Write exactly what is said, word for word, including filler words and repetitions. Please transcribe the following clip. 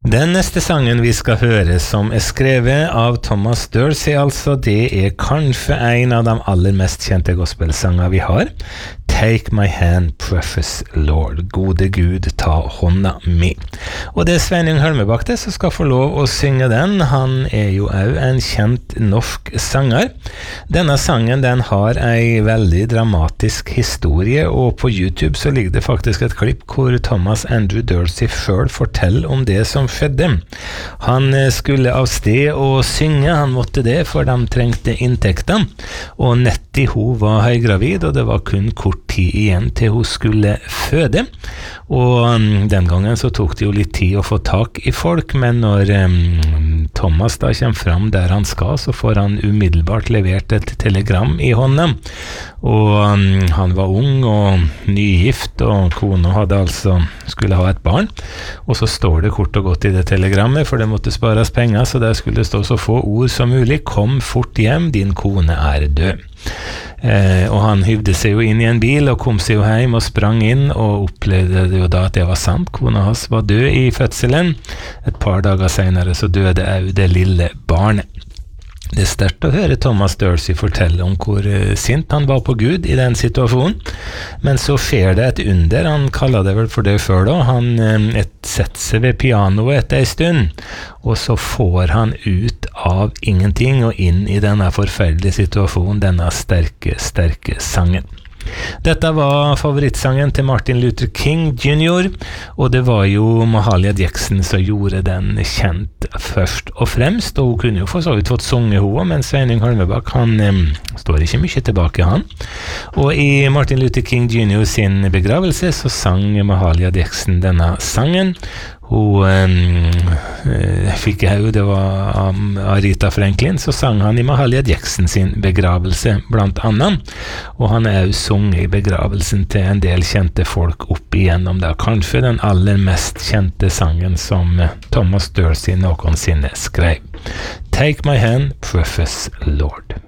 Den neste sangen vi skal høre som er skrevet av Thomas Dorsey, altså, det er kanskje en av de aller mest kjente gospelsanger vi har. Take my hand, precious Lord. Gode Gud, ta hånda mi. Og det er Sveinung Hølmebakk som skal få lov å synge den. Han er jo også en kjent norsk sanger. Denne sangen, den har en veldig dramatisk historie, og på YouTube så ligger det faktisk et klipp hvor Thomas Andrew Dorsey selv forteller om det som skjedde. Han skulle av sted og synge, han måtte det, for de trengte inntekter. Og Nettie, hun var høygravid, og det var kun kort tid igjen til hun skulle føde. Og um, den gangen så tok det jo litt tid å få tak i folk, men når um, Thomas da kommer fram der han skal, så får han umiddelbart levert et telegram i hånden. Og um, han var ung og nygift, og kona hadde altså skulle ha et barn. Og så står det kort og godt i det telegrammet, for det måtte spares penger, så der skulle det stå så få ord som mulig. Kom fort hjem, din kone er død. Eh, og han hyvde seg jo inn i en bil og kom seg jo hjem og sprang inn og opplevde jo da at det var sant. Kona hans var død i fødselen. Et par dager senere så døde også det lille barnet. Det er sterkt å høre Thomas Dorsey fortelle om hvor uh, sint han var på Gud i den situasjonen, men så skjer det et under. Han kaller det vel for det før da. Han um, et, setter seg ved pianoet etter en stund, og så får han ut av ingenting og inn i denne forferdelige situasjonen, denne sterke, sterke sangen. Dette var favorittsangen til Martin Luther King junior, og det var jo Mahalia Jackson som gjorde den kjent først og fremst, og hun kunne jo for så vidt fått sunge henne, men Sveinung Hølmebakk, han um, står ikke mye tilbake, han. Og i Martin Luther King junior sin begravelse så sang Mahalia Jackson denne sangen. Hun um, fikk jo, det var um, Aretha Franklin, så sang han i Mahalia Jackson sin begravelse blant annet, og han er jo sunget i begravelsen til en del kjente folk opp igjennom det, kanskje den aller mest kjente sangen som Thomas Dorsey noensinne skrev. Take my hand, precious Lord.